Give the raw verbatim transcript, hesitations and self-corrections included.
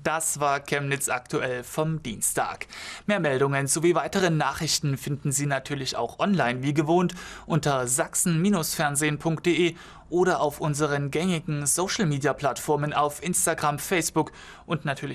Das war Chemnitz aktuell vom Dienstag. Mehr Meldungen sowie weitere Nachrichten finden Sie natürlich auch online wie gewohnt unter sachsen Fernsehen punkt de oder auf unseren gängigen Social-Media-Plattformen auf Instagram, Facebook und natürlich